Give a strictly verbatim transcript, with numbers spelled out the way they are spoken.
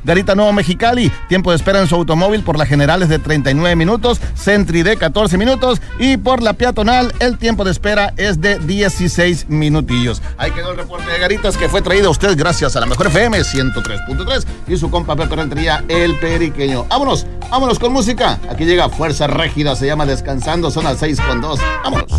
Garita Nuevo Mexicali, tiempo de espera en su automóvil por la general es de treinta y nueve minutos, Sentry de catorce minutos y por la peatonal el tiempo de espera es de dieciséis minutillos. Ahí quedó el reporte de Garitas que fue traído a usted gracias a la Mejor F M ciento tres punto tres y su compa Pepe Rentería, el Periqueño. Vámonos, vámonos con música. Aquí llega Fuerza Régida, se llama Descansando, son las seis con dos. Vámonos.